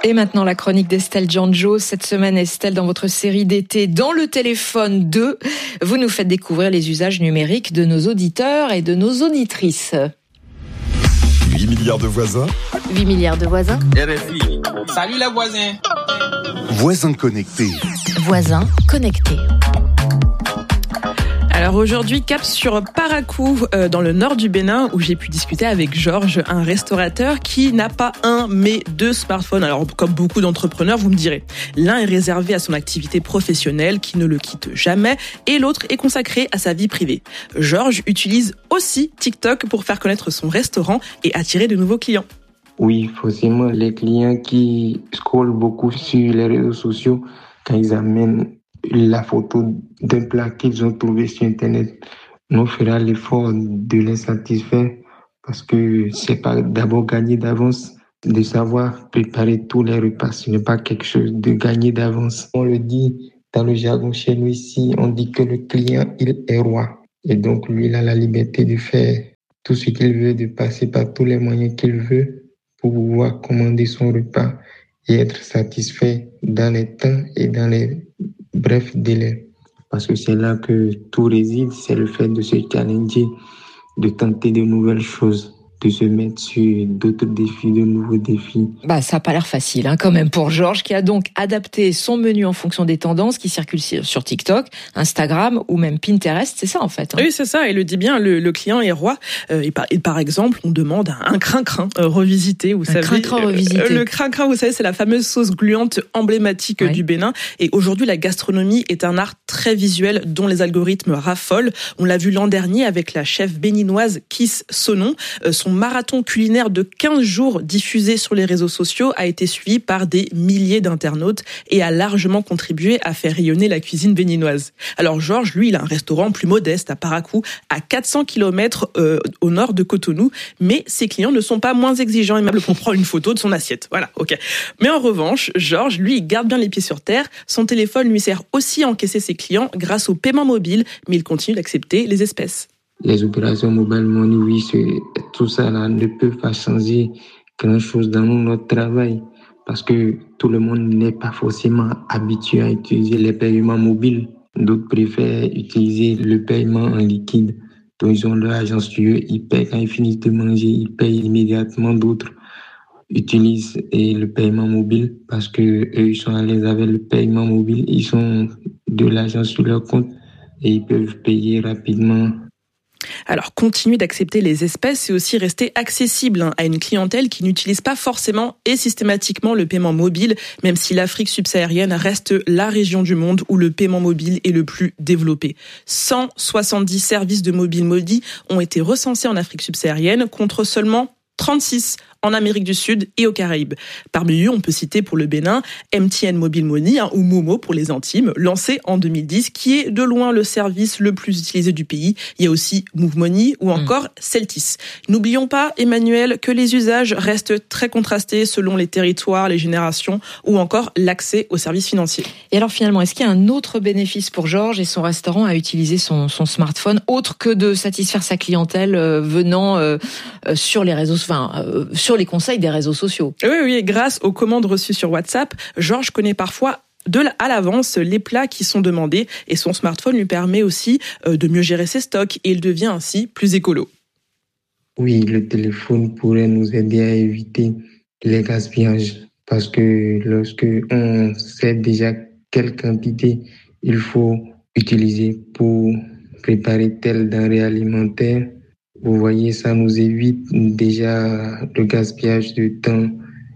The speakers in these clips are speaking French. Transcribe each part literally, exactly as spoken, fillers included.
Et maintenant, la chronique d'Estelle Giangio. Cette semaine, Estelle, dans votre série d'été Dans le téléphone deux, vous nous faites découvrir les usages numériques de nos auditeurs et de nos auditrices. huit milliards de voisins. huit milliards de voisins. R F I. Salut les voisins. Voisins connectés. Voisins connectés. Alors aujourd'hui, cap sur Parakou, euh, dans le nord du Bénin, où j'ai pu discuter avec Georges, un restaurateur qui n'a pas un, mais deux smartphones. Alors comme beaucoup d'entrepreneurs, vous me direz, l'un est réservé à son activité professionnelle, qui ne le quitte jamais, et l'autre est consacré à sa vie privée. Georges utilise aussi TikTok pour faire connaître son restaurant et attirer de nouveaux clients. Oui, forcément, les clients qui scrollent beaucoup sur les réseaux sociaux, quand ils amènent la photo d'un plat qu'ils ont trouvé sur Internet, nous fera l'effort de les satisfaire parce que c'est pas d'abord gagner d'avance, de savoir préparer tous les repas. Ce n'est pas quelque chose de gagner d'avance. On le dit dans le jargon chez nous ici, on dit que le client, il est roi. Et donc, lui, il a la liberté de faire tout ce qu'il veut, de passer par tous les moyens qu'il veut pour pouvoir commander son repas et être satisfait dans les temps et dans les brefs délais. Parce que c'est là que tout réside, c'est le fait de se challenger, de tenter de nouvelles choses, de se mettre sur d'autres défis, de nouveaux défis. Bah, ça n'a pas l'air facile, hein, quand même, pour Georges, qui a donc adapté son menu en fonction des tendances qui circulent sur TikTok, Instagram ou même Pinterest. C'est ça, en fait. Hein. Oui, c'est ça. Il le dit bien, le, le client est roi. Euh, et, par, et par exemple, on demande un crin-crin euh, revisité. Vous un savez, crin-crin revisité. Euh, le crin-crin, vous savez, c'est la fameuse sauce gluante emblématique oui. du Bénin. Et aujourd'hui, la gastronomie est un art très visuel dont les algorithmes raffolent. On l'a vu l'an dernier avec la chef béninoise Kiss Sonon. Euh, son marathon culinaire de quinze jours diffusé sur les réseaux sociaux a été suivi par des milliers d'internautes et a largement contribué à faire rayonner la cuisine béninoise. Alors Georges, lui, il a un restaurant plus modeste à Parakou, à quatre cents kilomètres euh, au nord de Cotonou, mais ses clients ne sont pas moins exigeants et aimables pour prendre une photo de son assiette. Voilà, ok. Mais en revanche, Georges, lui, il garde bien les pieds sur terre. Son téléphone lui sert aussi à encaisser ses clients grâce au paiement mobile, mais il continue d'accepter les espèces. Les opérations mobile money, oui, c'est, tout ça là ne peut pas changer grand-chose dans notre travail parce que tout le monde n'est pas forcément habitué à utiliser les paiements mobiles. D'autres préfèrent utiliser le paiement en liquide. Donc, ils ont leur agence sur eux, ils payent quand ils finissent de manger, ils payent immédiatement. D'autres utilisent le paiement mobile parce que eux, ils sont à l'aise avec le paiement mobile. Ils ont de l'argent sur leur compte et ils peuvent payer rapidement. Alors, continuer d'accepter les espèces, c'est aussi rester accessible à une clientèle qui n'utilise pas forcément et systématiquement le paiement mobile, même si l'Afrique subsaharienne reste la région du monde où le paiement mobile est le plus développé. cent soixante-dix services de mobile maudits ont été recensés en Afrique subsaharienne contre seulement trente-six en Amérique du Sud et aux Caraïbes. Parmi eux, on peut citer pour le Bénin M T N Mobile Money hein, ou Momo pour les intimes, lancé en deux mille dix, qui est de loin le service le plus utilisé du pays. Il y a aussi Move Money ou encore mmh. Celtis. N'oublions pas, Emmanuel, que les usages restent très contrastés selon les territoires, les générations ou encore l'accès aux services financiers. Et alors finalement, est-ce qu'il y a un autre bénéfice pour Georges et son restaurant à utiliser son, son smartphone, autre que de satisfaire sa clientèle euh, venant euh, euh, sur les réseaux, enfin, euh, sur les conseils des réseaux sociaux? Oui, oui, grâce aux commandes reçues sur WhatsApp, Georges connaît parfois de à l'avance les plats qui sont demandés et son smartphone lui permet aussi de mieux gérer ses stocks et il devient ainsi plus écolo. Oui, le téléphone pourrait nous aider à éviter les gaspillages parce que lorsque on sait déjà quelle quantité il faut utiliser pour préparer telle denrée alimentaire, vous voyez, ça nous évite déjà le gaspillage de temps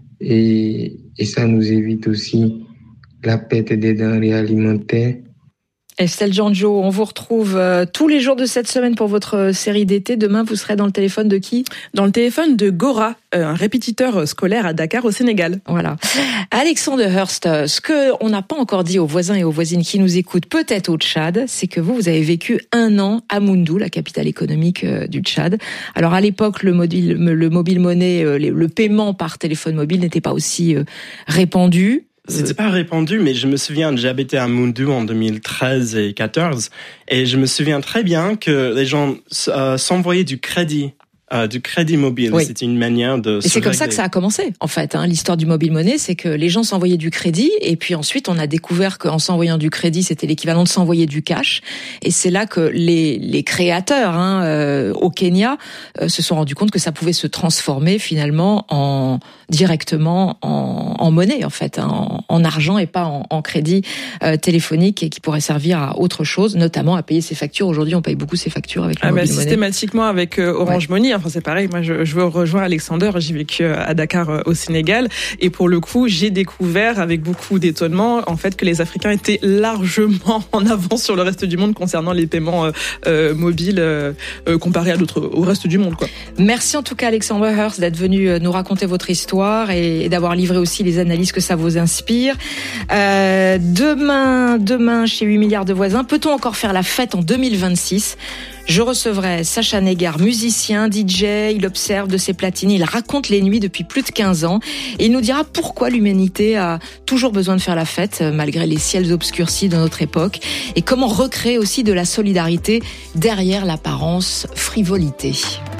et, et ça nous évite aussi la perte des denrées alimentaires. Estelle Giangio, on vous retrouve euh, tous les jours de cette semaine pour votre série d'été. Demain, vous serez dans le téléphone de qui ? Dans le téléphone de Gora, euh, un répétiteur scolaire à Dakar, au Sénégal. Voilà. Alexandre Hurst, ce qu'on n'a pas encore dit aux voisins et aux voisines qui nous écoutent, peut-être au Tchad, c'est que vous, vous avez vécu un an à Moundou, la capitale économique euh, du Tchad. Alors à l'époque, le mobile, le mobile money, euh, le paiement par téléphone mobile n'était pas aussi euh, répandu. C'était pas répandu, mais je me souviens, j'habitais à Moundou en deux mille treize et quatorze, et je me souviens très bien que les gens euh, s'envoyaient du crédit euh, du crédit mobile. Oui. C'était une manière de. Et c'est comme ça que ça a commencé, en fait. Hein. L'histoire du mobile money, c'est que les gens s'envoyaient du crédit, et puis ensuite on a découvert qu'en s'envoyant du crédit, c'était l'équivalent de s'envoyer du cash. Et c'est là que les les créateurs hein, euh, au Kenya euh, se sont rendus compte que ça pouvait se transformer finalement en directement en, en monnaie, en fait, hein, en, en argent et pas en, en crédit euh, téléphonique, et qui pourrait servir à autre chose, notamment à payer ses factures. Aujourd'hui, on paye beaucoup ses factures avec le ah mobile bah, money. Systématiquement avec euh, Orange ouais. Money. Enfin, c'est pareil. Moi, je, je veux rejoindre Alexander. J'ai vécu à Dakar, euh, au Sénégal, et pour le coup, j'ai découvert avec beaucoup d'étonnement, en fait, que les Africains étaient largement en avance sur le reste du monde concernant les paiements euh, euh, mobiles euh, euh, comparés à d'autres, au reste du monde, quoi. Merci en tout cas, Alexander Hurst, d'être venu nous raconter votre histoire et, et d'avoir livré aussi les analyses que ça vous inspire. Euh, demain, demain, chez huit milliards de voisins, peut-on encore faire la fête en deux mille vingt-six ? Je recevrai Sacha Negar, musicien, D J, il observe de ses platines, il raconte les nuits depuis plus de quinze ans et il nous dira pourquoi l'humanité a toujours besoin de faire la fête malgré les ciels obscurcis de notre époque et comment recréer aussi de la solidarité derrière l'apparence frivolité.